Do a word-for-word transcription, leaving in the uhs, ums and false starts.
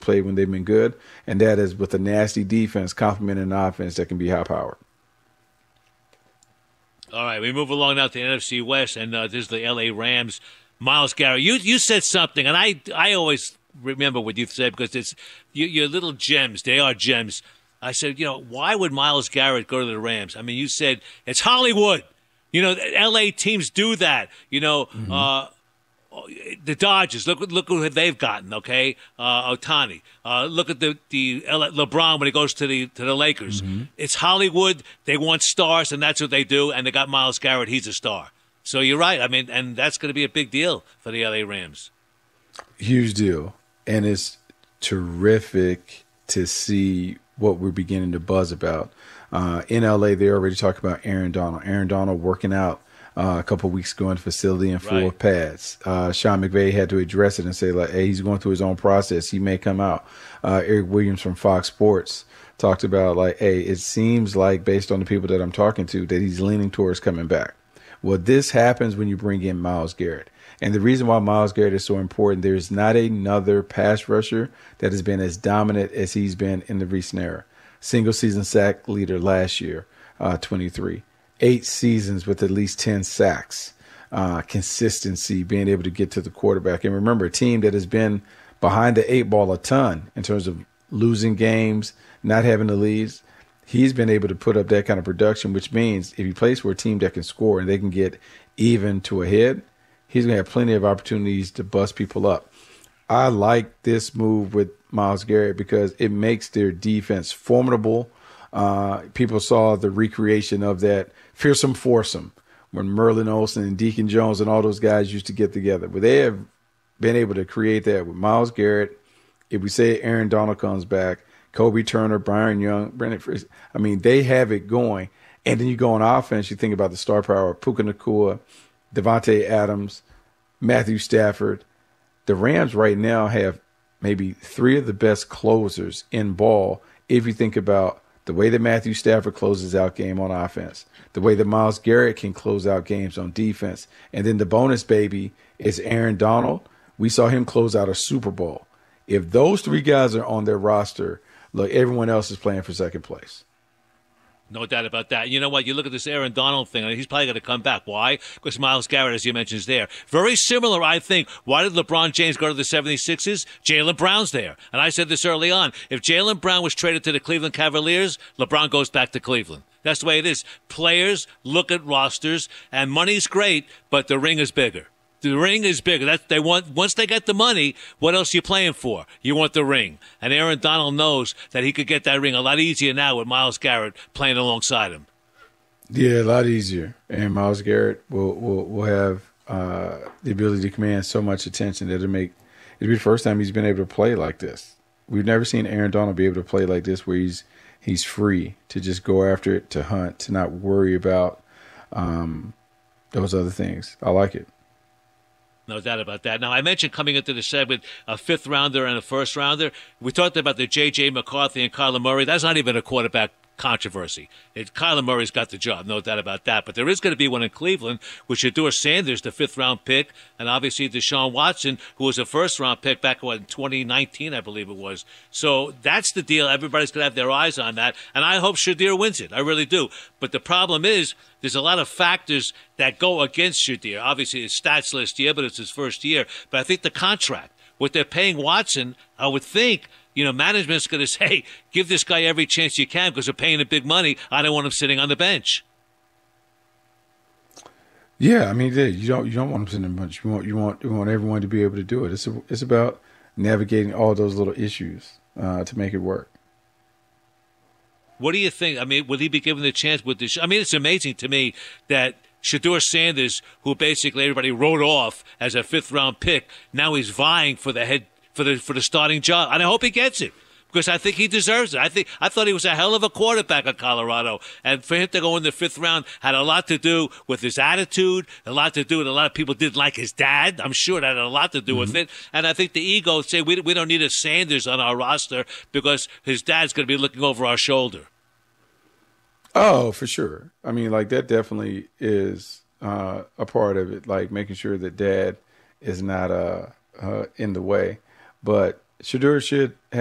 played when they've been good, and that is with a nasty defense complementing an offense that can be high-powered. All right, we move along now to the N F C West, and uh, this is the L A Rams. Myles Garrett, you you said something, and I I always remember what you said because it's you, you're little gems. They are gems. I said, you know, why would Myles Garrett go to the Rams? I mean, you said it's Hollywood. You know, L A teams do that. You know, mm-hmm. uh, the Dodgers, look look who they've gotten, okay? Uh, Ohtani. Uh, look at the the LeBron when he goes to the to the Lakers. Mm-hmm. It's Hollywood. They want stars, and that's what they do. And they got Myles Garrett. He's a star. So you're right. I mean, and that's going to be a big deal for the L A Rams. Huge deal, and it's terrific to see what we're beginning to buzz about. Uh, in L A, they already talked about Aaron Donald. Aaron Donald working out Uh, a couple of weeks ago in the facility and full right. of pads. Uh, Sean McVay had to address it and say, like, hey, he's going through his own process. He may come out. Uh, Eric Williams from Fox Sports talked about, like, hey, it seems like, based on the people that I'm talking to, that he's leaning towards coming back. Well, this happens when you bring in Myles Garrett. And the reason why Myles Garrett is so important, there's not another pass rusher that has been as dominant as he's been in the recent era. Single season sack leader last year, uh, twenty-three. Eight seasons with at least ten sacks, uh, consistency, being able to get to the quarterback. And remember, a team that has been behind the eight ball a ton in terms of losing games, not having the leads. He's been able to put up that kind of production, which means if he plays for a team that can score and they can get even to ahead, he's going to have plenty of opportunities to bust people up. I like this move with Myles Garrett because it makes their defense formidable. Uh, people saw the recreation of that fearsome foursome when Merlin Olsen and Deacon Jones and all those guys used to get together. But they have been able to create that with Myles Garrett. If we say Aaron Donald comes back, Kobe Turner, Byron Young, Brendan Fraser, I mean, they have it going. And then you go on offense, you think about the star power of Puka Nacua, Devontae Adams, Matthew Stafford. The Rams right now have maybe three of the best closers in ball if you think about the way that Matthew Stafford closes out game on offense, the way that Myles Garrett can close out games on defense. And then the bonus baby is Aaron Donald. We saw him close out a Super Bowl. If those three guys are on their roster, look, everyone else is playing for second place. No doubt about that. You know what? You look at this Aaron Donald thing, and he's probably going to come back. Why? Because Myles Garrett, as you mentioned, is there. Very similar, I think. Why did LeBron James go to the seventy-sixers? Jaylen Brown's there. And I said this early on. If Jaylen Brown was traded to the Cleveland Cavaliers, LeBron goes back to Cleveland. That's the way it is. Players look at rosters, and money's great, but the ring is bigger. The ring is bigger. That they want. Once they get the money, what else are you playing for? You want the ring. And Aaron Donald knows that he could get that ring a lot easier now with Myles Garrett playing alongside him. Yeah, a lot easier. And Myles Garrett will will, will have uh, the ability to command so much attention that it'll make it'll be the first time he's been able to play like this. We've never seen Aaron Donald be able to play like this, where he's he's free to just go after it, to hunt, to not worry about um, those other things. I like it. No doubt about that. Now, I mentioned coming into the segment a fifth rounder and a first rounder. We talked about the J J. McCarthy and Kyler Murray. That's not even a quarterback controversy. It, Kyler Murray's got the job, no doubt about that. But there is going to be one in Cleveland with Shedeur Sanders, the fifth-round pick, and obviously Deshaun Watson, who was a first-round pick back in twenty nineteen, I believe it was. So that's the deal. Everybody's going to have their eyes on that, and I hope Shedeur wins it. I really do. But the problem is there's a lot of factors that go against Shedeur. Obviously, his stats last year, but it's his first year. But I think the contract, what they're paying Watson, I would think, you know, management's going to say, give this guy every chance you can because they're paying him big money. I don't want him sitting on the bench. Yeah, I mean, you don't you don't want him sitting on the bench. You want you want you want everyone to be able to do it. It's a, it's about navigating all those little issues uh, to make it work. What do you think? I mean, will he be given the chance with this? I mean, it's amazing to me that Shedeur Sanders, who basically everybody wrote off as a fifth-round pick, now he's vying for the head for the for the starting job, and I hope he gets it because I think he deserves it. I think I thought he was a hell of a quarterback at Colorado, and for him to go in the fifth round had a lot to do with his attitude, a lot to do with a lot of people didn't like his dad. I'm sure that had a lot to do mm-hmm. with it, and I think the ego say we we don't need a Sanders on our roster because his dad's going to be looking over our shoulder. Oh, for sure. I mean, like that definitely is uh, a part of it, like making sure that dad is not uh, uh, in the way. But Shador should